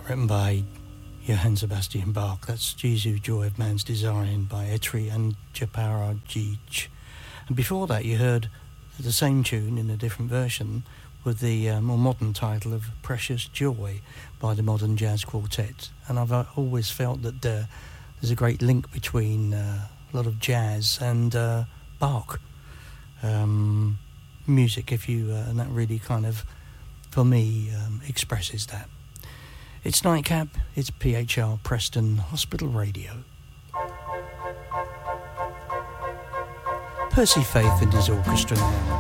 written by Johann Sebastian Bach. That's Jesu, Joy of Man's Design by Etri and Japara-Gij. And before that you heard the same tune in a different version with the more modern title of Precious Joy by the Modern Jazz Quartet. And I've always felt that there's a great link between a lot of jazz and Bach music, and that really kind of, for me, expresses that. It's Nightcap, it's PHR Preston Hospital Radio. Percy Faith and his orchestra now.